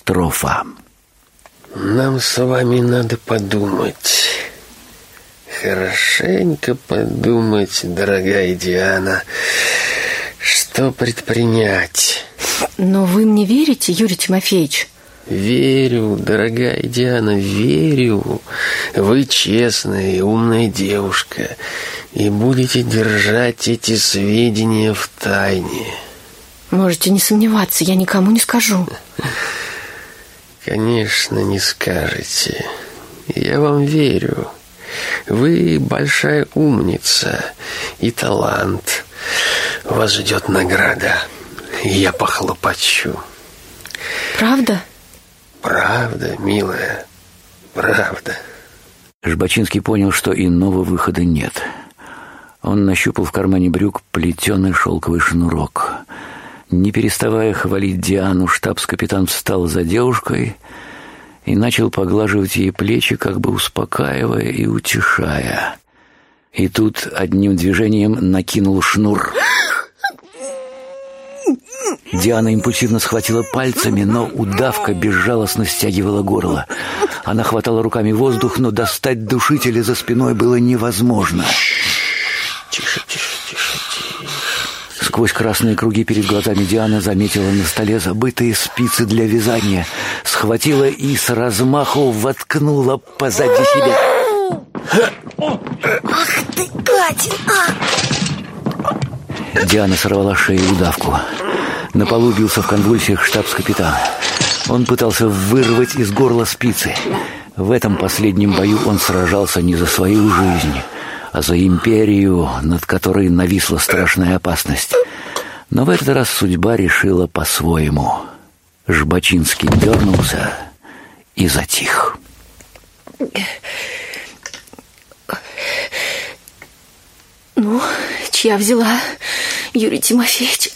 катастрофа. Нам с вами надо подумать. Хорошенько подумать, дорогая Диана, что предпринять. Но вы мне верите, Юрий Тимофеевич? Верю, дорогая Диана, верю. Вы честная и умная девушка, и будете держать эти сведения в тайне. Можете не сомневаться, я никому не скажу. Конечно, не скажете. Я вам верю. Вы большая умница и талант. Вас ждет награда. Я похлопочу. Правда? Правда, милая, правда. Жбачинский понял, что иного выхода нет. Он нащупал в кармане брюк плетеный шелковый шнурок. Не переставая хвалить Диану, штабс-капитан встал за девушкой и начал поглаживать ей плечи, как бы успокаивая и утешая. И тут одним движением накинул шнур. Диана импульсивно схватила пальцами, но удавка безжалостно стягивала горло. Она хватала руками воздух, но достать душителя за спиной было невозможно. Тише, тише, тише, тише. Сквозь красные круги перед глазами Диана заметила на столе забытые спицы для вязания, схватила и с размаху воткнула позади себя. Ах ты, гадин! Диана сорвала с шеи удавку. На полу бился в конвульсиях штабс-капитан. Он пытался вырвать из горла спицы. В этом последнем бою он сражался не за свою жизнь, а за империю, над которой нависла страшная опасность. Но в этот раз судьба решила по-своему. Жбачинский дернулся и затих. Ну, чья взяла, Юрий Тимофеевич?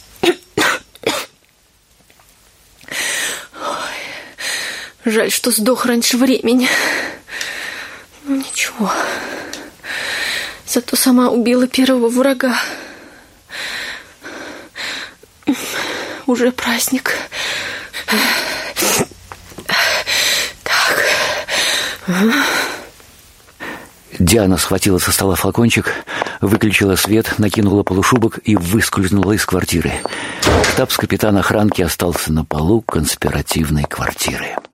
Жаль, что сдох раньше времени. Ну, ничего. Зато сама убила первого врага. Уже праздник. Так. Диана схватила со стола флакончик, выключила свет, накинула полушубок и выскользнула из квартиры. Штабс-капитан охранки остался на полу конспиративной квартиры.